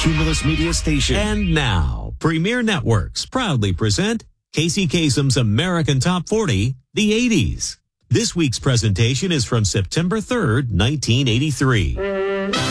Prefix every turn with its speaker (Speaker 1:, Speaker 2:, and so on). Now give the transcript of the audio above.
Speaker 1: Cumulus Media Station.
Speaker 2: And now, Premier Networks proudly present Casey Kasem's American Top 40, the 80s. This week's presentation is from September 3rd, 1983.